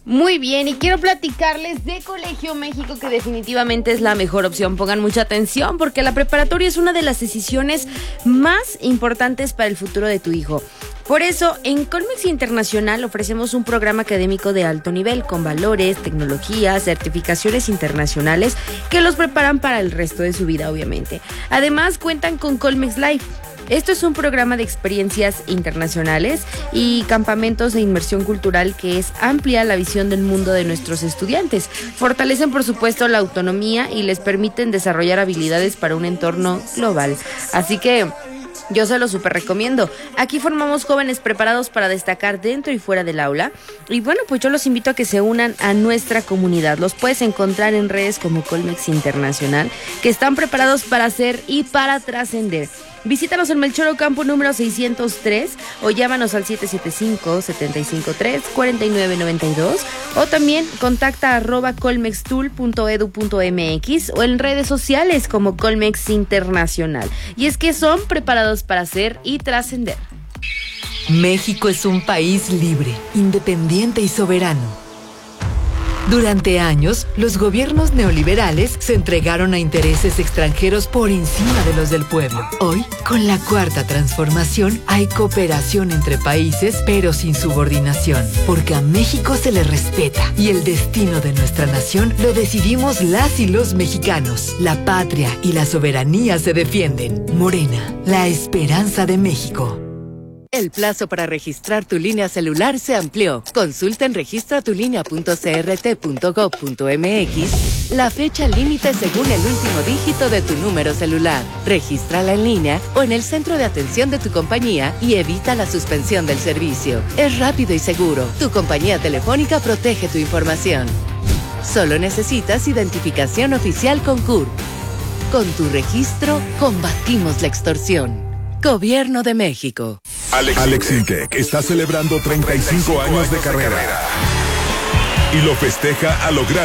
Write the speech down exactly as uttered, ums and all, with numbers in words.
Muy bien, y quiero platicarles de Colegio México, que definitivamente es la mejor opción. Pongan mucha atención porque la preparatoria es una de las decisiones más importantes para el futuro de tu hijo. Por eso, en Colmex Internacional ofrecemos un programa académico de alto nivel con valores, tecnologías, certificaciones internacionales que los preparan para el resto de su vida, obviamente. Además, cuentan con Colmex Life. Esto es un programa de experiencias internacionales y campamentos de inmersión cultural que es amplia la visión del mundo de nuestros estudiantes. Fortalecen, por supuesto, la autonomía y les permiten desarrollar habilidades para un entorno global. Así que yo se lo súper recomiendo. Aquí formamos jóvenes preparados para destacar dentro y fuera del aula. Y bueno, pues yo los invito a que se unan a nuestra comunidad. Los puedes encontrar en redes como Colmex Internacional, que están preparados para hacer y para trascender. Visítanos en Melchor Ocampo número seiscientos tres o llámanos al siete siete cinco, siete cinco tres, cuatro nueve nueve dos o también contacta arroba colmextool punto edu punto mx o en redes sociales como Colmex Internacional. Y es que son preparados para hacer y trascender. México es un país libre, independiente y soberano. Durante años, los gobiernos neoliberales se entregaron a intereses extranjeros por encima de los del pueblo. Hoy, con la Cuarta Transformación, hay cooperación entre países, pero sin subordinación, porque a México se le respeta y el destino de nuestra nación lo decidimos las y los mexicanos. La patria y la soberanía se defienden. Morena, la esperanza de México. El plazo para registrar tu línea celular se amplió. Consulta en registra tu línea punto c r t punto gob punto m x la fecha límite según el último dígito de tu número celular. Regístrala en línea o en el centro de atención de tu compañía y evita la suspensión del servicio. Es rápido y seguro. Tu compañía telefónica protege tu información. Solo necesitas identificación oficial con C U R. Con tu registro, combatimos la extorsión. Gobierno de México. Alex, Alex Intec está celebrando treinta y cinco años de carrera y lo festeja a lo grande.